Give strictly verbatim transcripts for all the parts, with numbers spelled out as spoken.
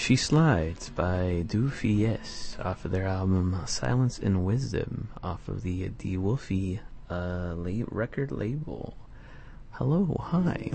She Slides by Doofy Yes off of their album Silence and Wisdom off of the D. Wolfie uh, late record label. Hello, hi.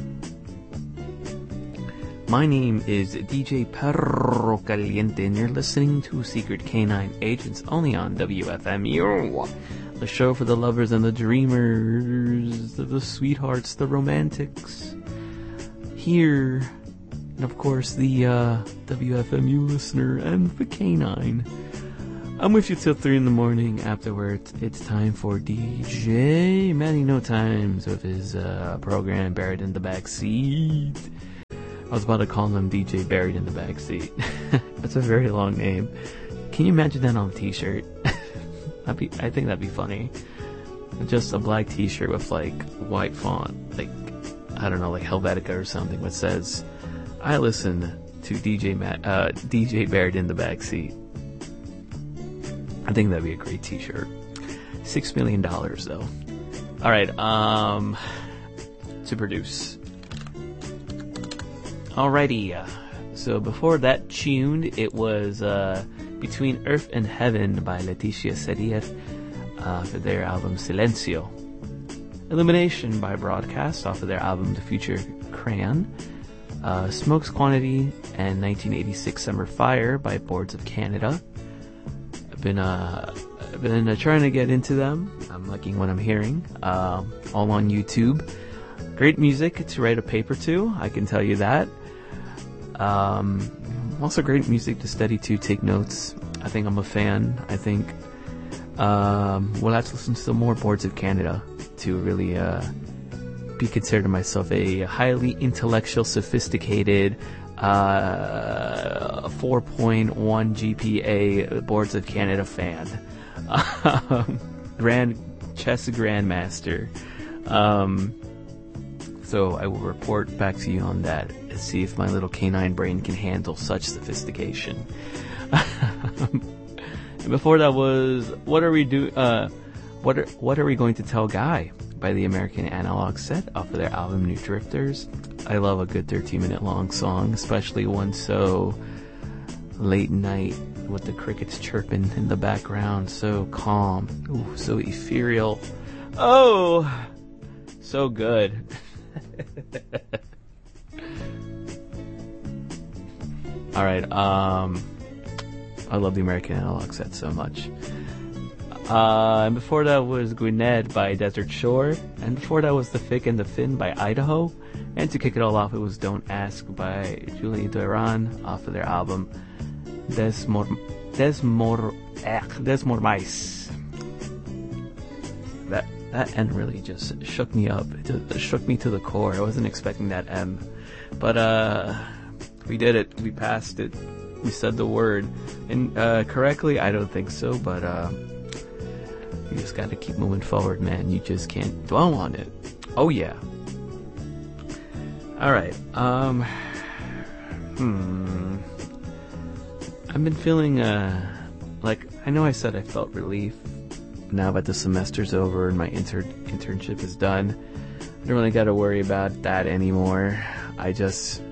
My name is D J Perro Caliente and you're listening to Secret Canine Agents only on W F M U, the show for the lovers and the dreamers, the, the sweethearts, the romantics. Here... and of course the uh, W F M U listener and the canine. I'm with you till three in the morning. Afterwards, it's time for D J Manny No Times with his uh, program Buried in the Backseat. I was about to call him D J Buried in the Backseat. That's a very long name. Can you imagine that on a t-shirt? That'd be, I think that'd be funny. Just a black t-shirt with like white font, like I don't know, like Helvetica or something, that says, I listen to D J Matt, uh, D J Buried in the Backseat. I think that'd be a great t-shirt. Six million dollars though. Alright, um, to produce. Alrighty, uh, so before that tuned, it was, uh, Between Earth and Heaven by Leticia Sadir, uh, for their album Silencio. Illumination by Broadcast off of their album The Future Crayon. Uh, Smoke's Quantity and nineteen eighty-six Summer Fire by Boards of Canada. I've been uh, I've been uh, trying to get into them. I'm liking what I'm hearing. Uh, all on YouTube. Great music to write a paper to, I can tell you that. Um, also great music to study to, take notes. I think I'm a fan. I think um, we'll have to listen to some more Boards of Canada to really... Uh, be considered myself a highly intellectual, sophisticated, uh, four point one G P A Boards of Canada fan. Um, Grand chess grandmaster. Um, so I will report back to you on that and see if my little canine brain can handle such sophistication. And before that was what are we do? Uh, what are what are we going to tell Guy? By the American Analog Set off of their album New Drifters. I love a good thirteen minute long song, especially one so late night with the crickets chirping in the background, so calm, ooh, so ethereal. Oh, so good. Alright, um, I love the American Analog Set so much. Uh, and before that was Gwynedd by Desert Shore. And before that was The Thick and the Thin by Idaho. And to kick it all off, it was Don't Ask by Julie Duran off of their album Des Mor... Des Mor... Eh, Des Mormais. That, that N really just shook me up. It just shook me to the core. I wasn't expecting that M. But, uh, we did it. We passed it. We said the word. And, uh, correctly? I don't think so, but, uh... you just gotta keep moving forward, man. You just can't dwell on it. Oh, yeah. Alright, um... Hmm... I've been feeling, uh... like, I know I said I felt relief now that the semester's over and my inter- internship is done. I don't really gotta worry about that anymore. I just...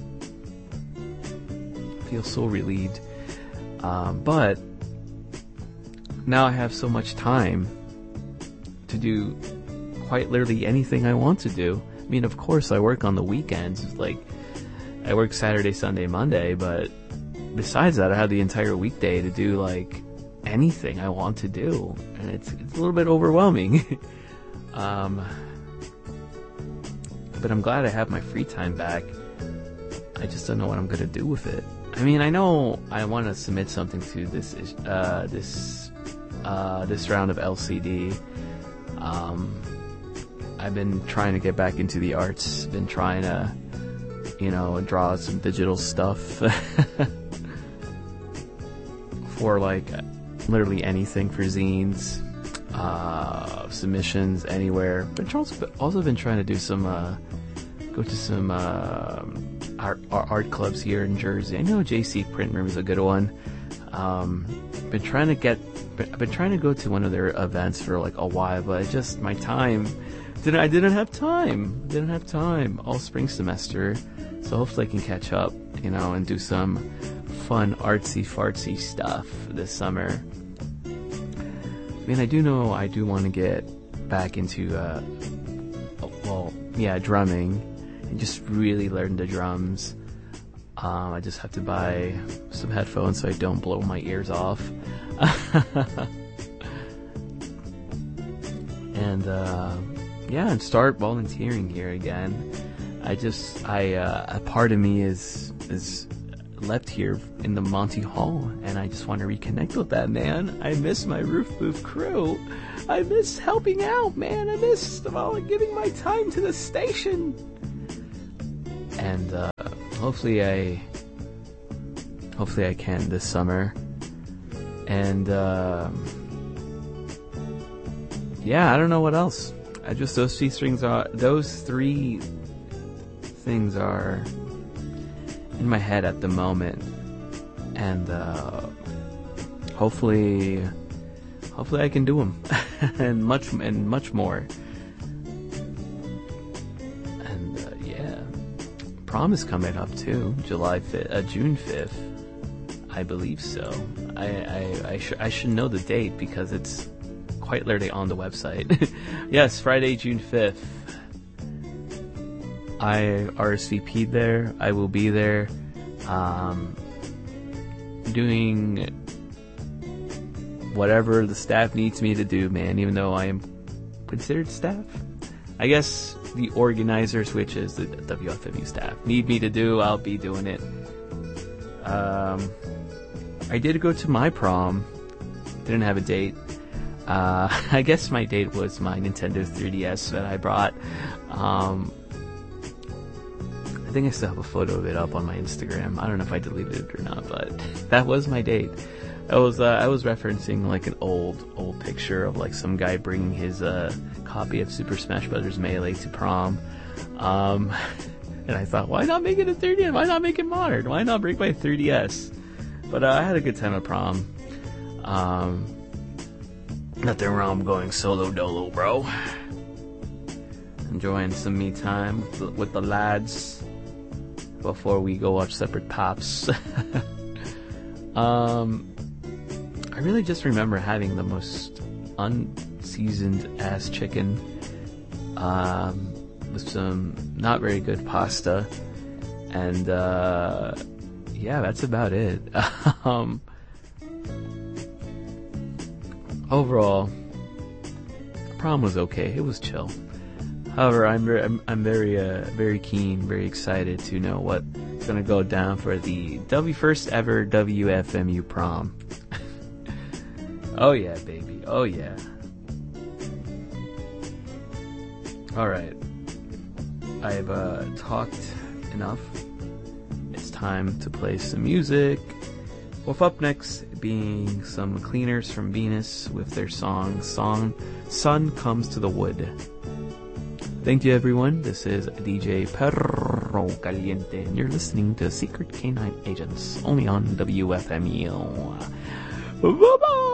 feel so relieved. Um, but... now I have so much time to do quite literally anything I want to do. I mean, of course, I work on the weekends. Like, I work Saturday, Sunday, Monday, but besides that, I have the entire weekday to do, like, anything I want to do. And it's, it's a little bit overwhelming. um, but I'm glad I have my free time back. I just don't know what I'm going to do with it. I mean, I know I want to submit something to this, uh, this, uh, this round of L C D. Um, I've been trying to get back into the arts, been trying to, you know, draw some digital stuff for, like, literally anything for zines, uh, submissions, anywhere. But also, also been trying to do some, uh, go to some, uh, art, art clubs here in Jersey. I know J C Print Room is a good one. Um, been trying to get, I've been trying to go to one of their events for like a while, but I just, my time, didn't, I didn't have time, didn't have time all spring semester. So hopefully I can catch up, you know, and do some fun artsy fartsy stuff this summer. I mean, I do know I do want to get back into, uh, well, yeah, drumming, and just really learn the drums. Um, I just have to buy some headphones so I don't blow my ears off. and, uh, yeah, and start volunteering here again. I just, I, uh, a part of me is, is left here in the Monty Hall, and I just want to reconnect with that, man. I miss my Roof Booth crew. I miss helping out, man. I miss, well, giving my time to the station. And, uh, hopefully I, hopefully I can this summer. And, um, yeah, I don't know what else. I just, those three strings are, those three things are in my head at the moment. And, uh, hopefully, hopefully I can do them. and much, and much more. And, uh, yeah. Prom is coming up too. July fifth, uh, June fifth. I believe so. I, I, I, sh- I should know the date because it's quite literally on the website. Yes, Friday, June fifth. I R S V P'd there. I will be there. Um, doing whatever the staff needs me to do, man, even though I am considered staff. I guess the organizers, which is the W F M U staff, need me to do, I'll be doing it. Um, I did go to my prom. Didn't have a date. Uh, I guess my date was my Nintendo three D S that I brought. Um, I think I still have a photo of it up on my Instagram. I don't know if I deleted it or not, but that was my date. I was uh, I was referencing like an old old picture of like some guy bringing his uh, copy of Super Smash Bros. Melee to prom, um, and I thought, why not make it a three D S? Why not make it modern? Why not bring my three D S? But uh, I had a good time at prom. Um, nothing wrong going solo dolo, bro. Enjoying some me time with the, with the lads before we go watch separate pops. um, I really just remember having the most unseasoned ass chicken, um, with some not very good pasta, and uh, yeah, that's about it. um, overall, prom was okay. It was chill. However, I'm very, I'm, I'm very, uh, very keen, very excited to know what's gonna go down for the W first ever W F M U prom. Oh yeah, baby. Oh yeah. All right. I've uh, talked enough. It's time to play some music. With up next being some Cleaners from Venus with their song, song Sun Comes to the Wood. Thank you, everyone. This is D J Perro Caliente, and you're listening to Secret K nine Agents, only on W F M U. Bye-bye!